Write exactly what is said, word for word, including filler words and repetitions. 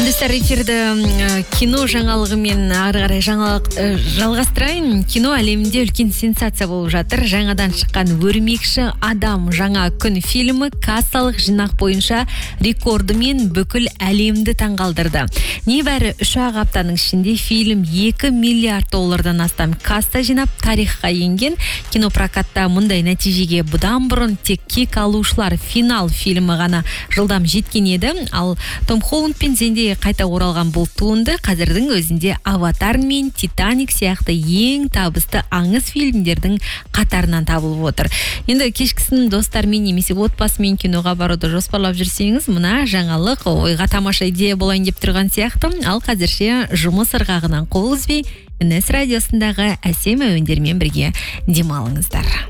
Достар, эфирді кино жаңалығымен ары қарай жаңалық жалғастырайын. Кино әлемінде үлкен сенсация болып жатыр. Жаңадан шыққан Өрмекші адам жаңа күн фильмі кассалық жинақ бойынша рекордымен бүкіл әлемді таңғалдырды. Небәрі үш ақ аптаның ішінде фильм екі миллиард доллардан астам касса жинап тарихқа енген. Кинопрокатта мұндай нәтижеге бұдан бұрын тек кек алушылар финал фильмі ғана жылдам жеткен еді. Ал Том Холланд пен Зендея қайта оралған бұл туынды қазірдің өзінде Аватар мен Титаник сияқты ең табысты аңыз фильмдердің қатарынан табылып отыр. Енді кешкісін достармен немесе отбасымен киноға баруды жоспарлап жүрсеңіз, мына жаңалық ойға тамаша идея болайын деп тұрған сияқты. Ал қазірше жұмыс ырғағынан қол үзбей, Нс радиосындағы әсем әуендермен бірге демалыңыздар.